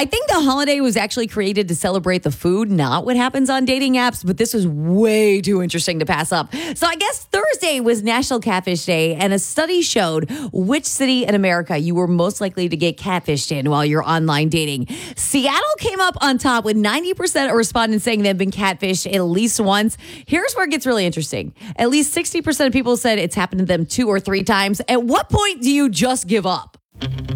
I think the holiday was actually created to celebrate the food, not what happens on dating apps, but this was way too interesting to pass up. So I guess Thursday was National Catfish Day, and a study showed which city in America you were most likely to get catfished in while you're online dating. Seattle came up on top with 90% of respondents saying they've been catfished at least once. Here's where it gets really interesting. At least 60% of people said it's happened to them 2 or 3 times. At what point do you just give up?